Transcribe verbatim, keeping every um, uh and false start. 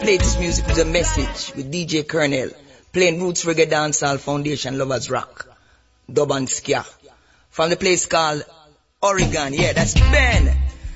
Latest music with a message with D J Colonel. Playing roots reggae dancehall foundation lovers rock. Dub and ska. From the place called Oregon. Yeah, that's Ben.